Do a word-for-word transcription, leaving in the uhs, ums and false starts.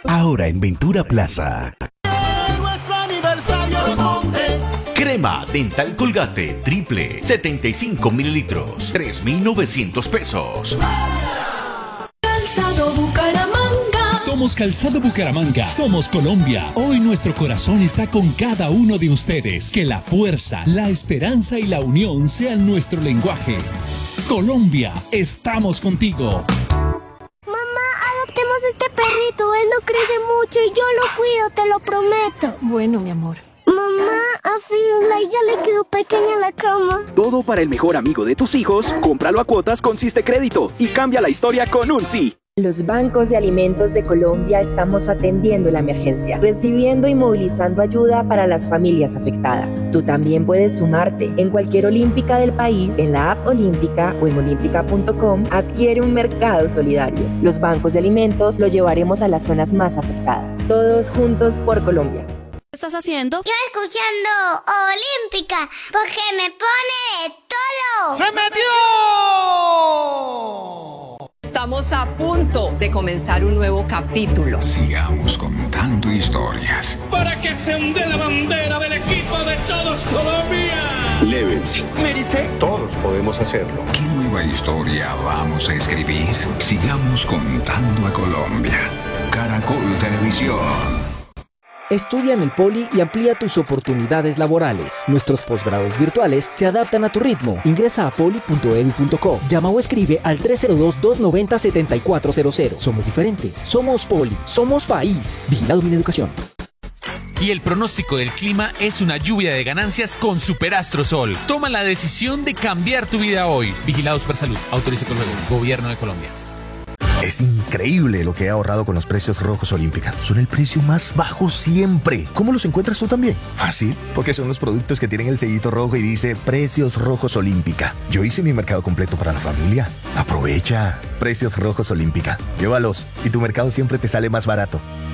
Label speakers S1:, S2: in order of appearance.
S1: Ahora en Ventura Plaza.
S2: Nuestro aniversario Los Montes.
S1: Crema Dental Colgate Triple, setenta y cinco mililitros, tres mil novecientos pesos.
S3: Calzado Bucaramanga.
S4: Somos Calzado Bucaramanga. Somos Colombia. Hoy nuestro corazón está con cada uno de ustedes. Que la fuerza, la esperanza y la unión sean nuestro lenguaje. Colombia, estamos contigo.
S5: Adoptemos este perrito, él no crece mucho y yo lo cuido, te lo prometo.
S3: Bueno, mi amor.
S5: Mamá, a Firulai ya le quedó pequeña la cama.
S6: Todo para el mejor amigo de tus hijos, cómpralo a cuotas con Siste Crédito y cambia la historia con un sí.
S7: Los bancos de alimentos de Colombia estamos atendiendo la emergencia, recibiendo y movilizando ayuda para las familias afectadas. Tú también puedes sumarte. En cualquier olímpica del país, en la app Olímpica o en olímpica punto com, adquiere un mercado solidario. Los bancos de alimentos lo llevaremos a las zonas más afectadas. Todos juntos por Colombia.
S3: ¿Qué estás haciendo?
S5: Yo escuchando Olímpica, porque me pone de todo.
S2: ¡Se metió!
S8: Estamos a punto de comenzar un nuevo capítulo.
S9: Sigamos contando historias.
S2: Para que se hunde la bandera del equipo de todos Colombia.
S9: Levels.
S2: Merice.
S10: Todos podemos hacerlo.
S9: ¿Qué nueva historia vamos a escribir? Sigamos contando a Colombia. Caracol Televisión.
S11: Estudia en el Poli y amplía tus oportunidades laborales. Nuestros posgrados virtuales se adaptan a tu ritmo. Ingresa a poli punto edu punto co. Llama o escribe al tres cero dos, dos nueve cero, siete cuatro cero cero. Somos diferentes. Somos Poli. Somos país. Vigilado Mineducación.
S12: Y el pronóstico del clima es una lluvia de ganancias con Superastro Sol. Toma la decisión de cambiar tu vida hoy. Vigilado Supersalud. Autoriza con juegos. Gobierno de Colombia.
S13: Es increíble lo que he ahorrado con los precios rojos Olímpica. Son el precio más bajo siempre. ¿Cómo los encuentras tú también? Fácil, porque son los productos que tienen el sellito rojo y dice Precios Rojos Olímpica. Yo hice mi mercado completo para la familia. Aprovecha. Precios Rojos Olímpica. Llévalos y tu mercado siempre te sale más barato.